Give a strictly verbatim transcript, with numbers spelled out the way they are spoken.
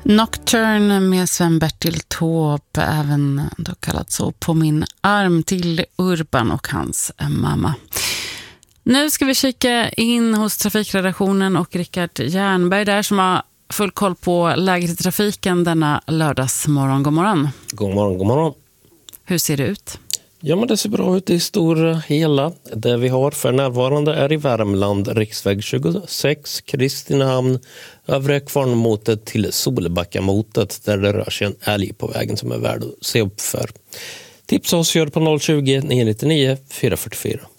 Nocturne med Sven-Bertil Taube, även då kallat så, På min arm, till Urban och hans mamma. Nu ska vi kika in hos trafikredaktionen och Rickard Jernberg där som har full koll på läget i trafiken denna lördagsmorgon. God morgon. God morgon, god morgon. Hur ser det ut? Ja, men det ser bra ut i stora hela. Det vi har för närvarande är i Värmland riksväg tjugosex, Kristinehamn, övre Kvarnmotet till Solbackamotet där det rör sig en älg på vägen som är värd att se upp för. Tipsa oss gör på noll tjugo, nio nio nio, fyra fyra fyra.